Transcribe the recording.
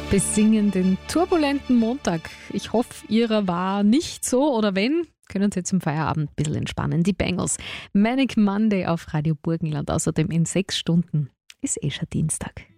besingen den turbulenten Montag. Ich hoffe, Ihrer war nicht so, oder wenn, können Sie zum Feierabend ein bisschen entspannen. Die Bangles. Manic Monday auf Radio Burgenland. Außerdem in 6 Stunden ist schon Dienstag.